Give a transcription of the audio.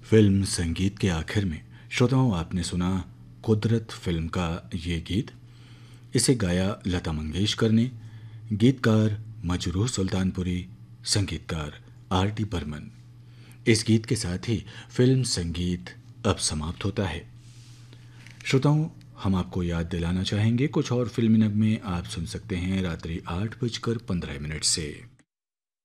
Film संगीत के आखिर में श्रोताओं आपने सुना कुदरत फिल्म का ये गीत। इसे गाया लता मंगेशकर ने। गीतकार मजरूह सुल्तानपुरी, संगीतकार आर डी बर्मन। इस गीत के साथ ही फिल्म संगीत अब समाप्त होता है। श्रोताओं, हम आपको याद दिलाना चाहेंगे कुछ और फिल्मी नगमे आप सुन सकते हैं रात्रि 8:15 से।